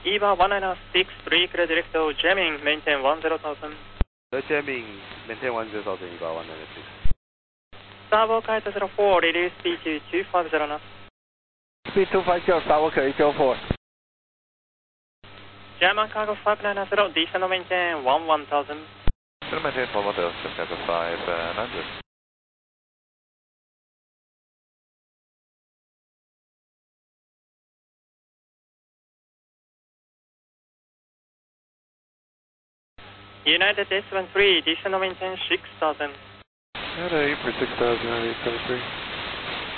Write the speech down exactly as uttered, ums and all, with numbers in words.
EVA one nine six three, clear director, jamming, maintain one zero thousand. The jamming, maintain one zero thousand, EVA one nine six. Starboard kite zero four, release speed to two five zero knots. Speed two five zero, Starboard kite zero four. German cargo five nine zero, descend maintain one one thousand. Still maintain one one thousand, cargo five nine zero. United S one three, descend maintain six thousand. United eight for six thousand, United eight seven three.